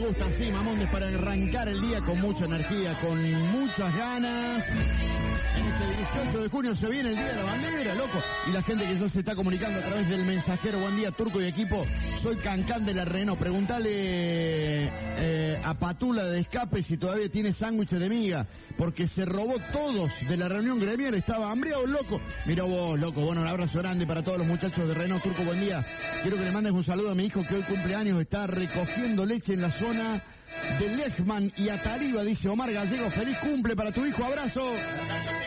gusta así, Mamondes, para arrancar el día con mucha energía, con muchas ganas. Este 18 de junio se viene el Día de la Bandera, loco. Y la gente que ya se está comunicando a través del mensajero, buen día, Turco y equipo. Soy Cancán de la Renault. Preguntale a Patula de Escape si todavía tiene sándwiches de miga, porque se robó todos de la reunión gremial. Estaba hambriado, loco. Mira vos, loco. Bueno, un abrazo grande para todos los muchachos de Renault. Turco, buen día. Quiero que le mandes un saludo a mi hijo que hoy cumpleaños. Está recogiendo leche en la zona de Lechman y Atariba, dice Omar Gallego. Feliz cumple para tu hijo. Abrazo.